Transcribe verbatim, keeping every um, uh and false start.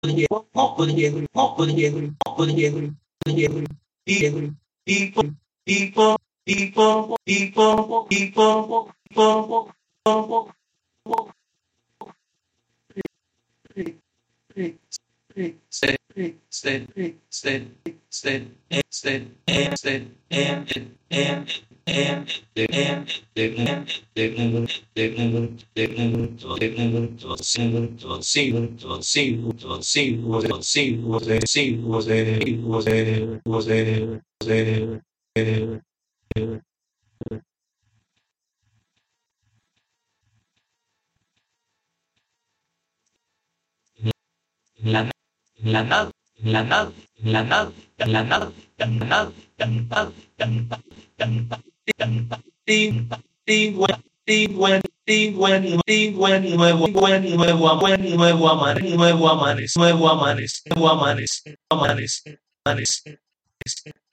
La la nada, la nada, la nada, la nada, la nada, la nada, la nada, la nada, ti, ti, buen, ti, buen, ti, buen, ti, buen, nuevo, buen, nuevo, buen, nuevo amane, nuevo amanes, nuevo amanes, nuevo amanes, amanes, amanes.